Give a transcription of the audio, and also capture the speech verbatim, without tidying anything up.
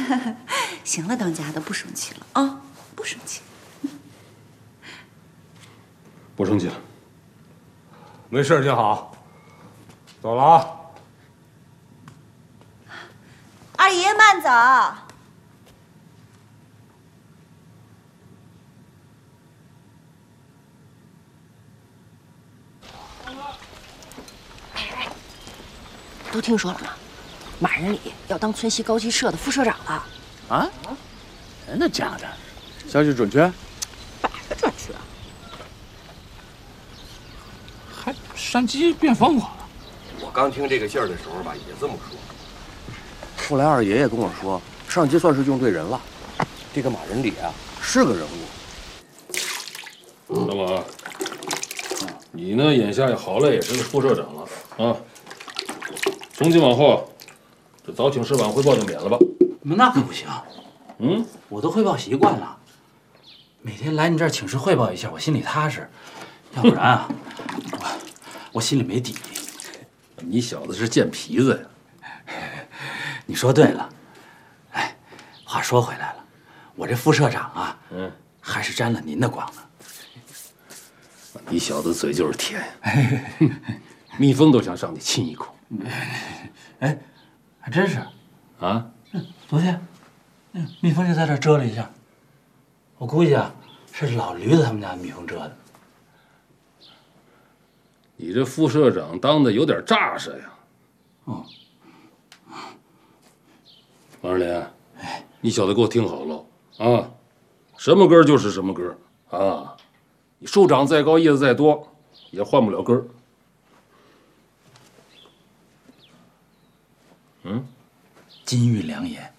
行了，当家的不生气了啊，不生气。 不生气了，没事就好。走了啊。 二爷慢走。 都听说了吗？马仁礼要当村西高级社的副社长了。 啊？真的假的？消息准确？ 百个准确。 还山鸡变凤凰了？ 我刚听这个信儿的时候吧，也这么说。 后来二爷爷跟我说，上级算是用对人了。这个马仁礼啊，是个人物。 那么，你呢？眼下也好歹也是个副社长了啊。从今往后，这早请示晚汇报就免了吧。 那可不行。 嗯， 我都汇报习惯了，每天来你这儿请示汇报一下，我心里踏实。要不然啊，我我心里没底。 你小子是贱皮子呀！ 你说对了。哎，话说回来了，我这副社长啊，嗯，还是沾了您的光呢。 你小子嘴就是甜呀，蜜蜂都想上去亲一口。 哎，还真是。 啊？ 昨天，嗯，蜜蜂就在这儿蛰了一下。我估计啊，是老驴子他们家的蜜蜂蛰的。 你这副社长当的有点炸实呀。 哦。 王二连，哎，你小子给我听好了啊，什么根就是什么根啊！你树长再高，叶子再多，也换不了根儿。 嗯，金玉良言。